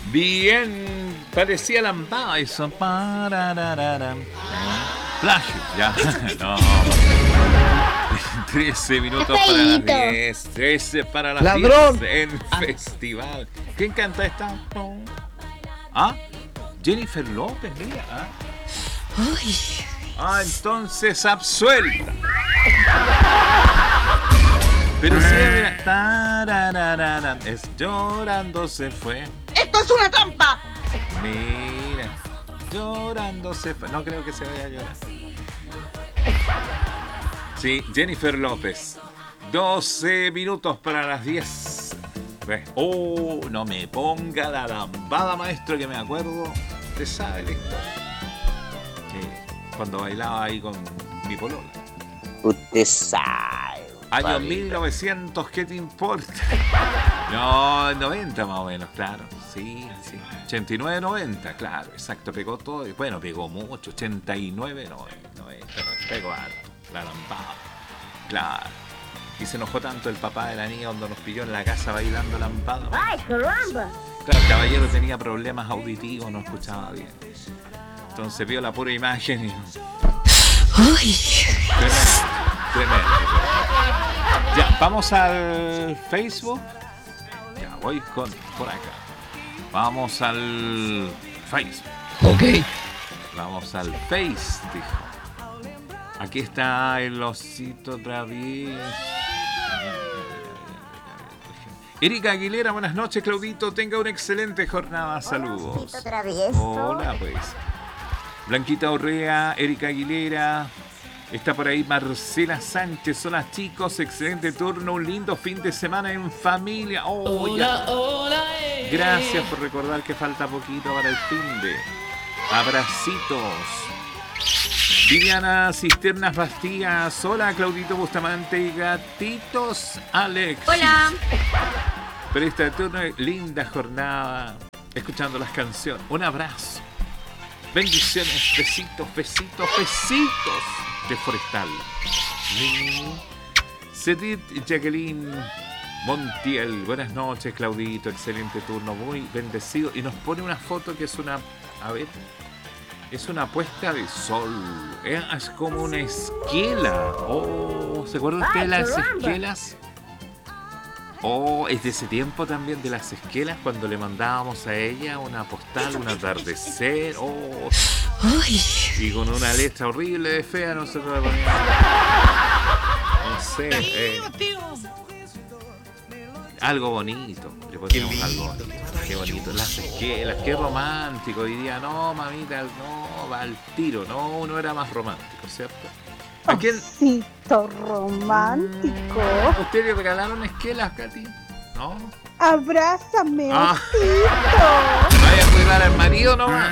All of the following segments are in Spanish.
Bien, parecía lambada eso. Pararararam. Plagio, ya. No. 13 minutos para las 10. 13 para las ¡Ladrón! 10 en festival. ¿Quién canta esta? ¿Ah? Jennifer López, mira. Entonces absuelta. Pero sí, mira. Tararararam. Es llorando se fue. ¡Esto es una trampa! Mira. Llorando se fue. No creo que se vaya a llorar. Sí, Jennifer López. 12 minutos para las 10. Oh, no me ponga la lambada, maestro, que me acuerdo. Usted sabe la historia. Cuando bailaba ahí con mi polola. Usted sabe. Año 1900, ¿qué te importa? No, 90 más o menos, claro. Sí, sí. 89, 90, claro, exacto. Pegó todo. Bueno, pegó mucho. 89, 90, pegó harto. La lambada. Claro. Y se enojó tanto el papá de la niña cuando nos pilló en la casa bailando lambada. ¡Ay, caramba! Claro, el caballero tenía problemas auditivos, no escuchaba bien. Entonces vio la pura imagen y... ¡Ay! Tremendo. Ya, vamos al Facebook. Ya, voy por acá. Vamos al Facebook. Ok. Vamos al Face, dijo. Aquí está el osito otra vez. Erika Aguilera, buenas noches, Claudito. Tenga una excelente jornada. Saludos. Hola, pues. Blanquita Orrea, Erika Aguilera. Está por ahí Marcela Sánchez. Hola, chicos. Excelente turno. Un lindo fin de semana en familia. Oh, hola, hola. Gracias por recordar que falta poquito para el fin de. Abracitos. Viviana Cisternas Bastías. Hola, Claudito Bustamante y Gatitos Alex. Hola. Pero esta turno, linda jornada. Escuchando las canciones. Un abrazo. Bendiciones. Besitos, besitos, besitos. De Forestal. Cedit Jacqueline Montiel. Buenas noches, Claudito. Excelente turno. Muy bendecido. Y nos pone una foto que es una... A ver... Es una puesta de sol. Es como una esquela. Oh, ¿se acuerdan usted de las esquelas? Oh, es de ese tiempo también, de las esquelas, cuando le mandábamos a ella una postal, un atardecer. Oh, y con una letra horrible de fea, nosotros la poníamos. No sé. Algo bonito. Le poníamos algo bonito. Qué bonito, las esquelas, qué romántico. Diría, no, mamita, no, va al tiro. No, uno era más romántico, ¿cierto? ¿A quién? Osito romántico. ¿Usted le regalaron esquelas, Katy? ¿No? Abrázame, osito. Vaya a cuidar al marido nomás.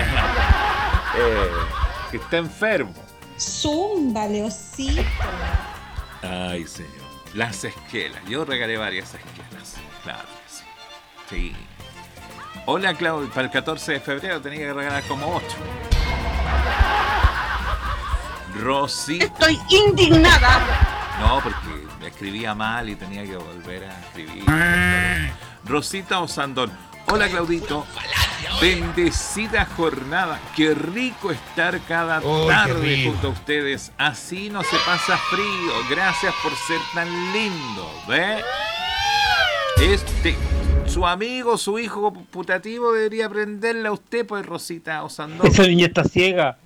Que está enfermo. Zúmbale, osito. Ay, señor. Las esquelas. Yo regalé varias esquelas. Claro que sí. Sí. Hola, Claudio. Para el 14 de febrero tenía que regalar como 8. Rosita. Estoy indignada. No, porque me escribía mal y tenía que volver a escribir. Rosita Osandón. Hola, Claudito. Bendecida jornada. Qué rico estar cada tarde junto a ustedes. Así no se pasa frío. Gracias por ser tan lindo. ¿Ve? Su amigo, su hijo putativo debería aprenderle a usted, pues, Rosita Osandón. Esa niña está ciega.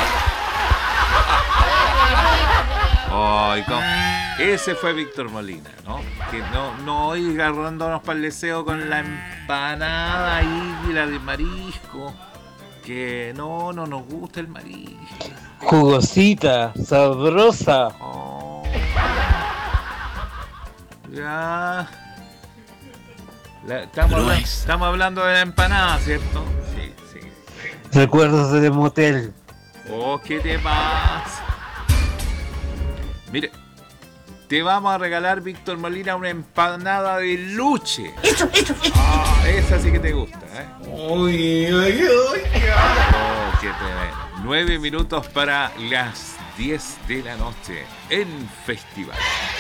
Ese fue Víctor Molina, ¿no? Que no ir agarrándonos para el deseo con la empanada ahí y la de marisco. Que no nos gusta el marisco. Jugosita, sabrosa. Oh. Ya. Estamos hablando de la empanada, ¿cierto? Sí. Recuerdos del motel. Oh, ¿qué te pasa? Mire, te vamos a regalar, Víctor Molina, una empanada de luche. Eso. Esa sí que te gusta, ¿eh? Uy. Oh, qué tremendo. 9 minutos para las 10 de la noche en Festival.